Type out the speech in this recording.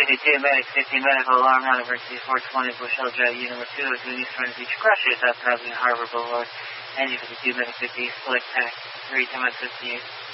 52, medic 50, medical alarm, not emergency 420, Bushell Drive, unit number 2, doing East Front Beach Crusher, South Housing, Harbor Boulevard, engine 52, medic 50, select tax, 3, 10 58.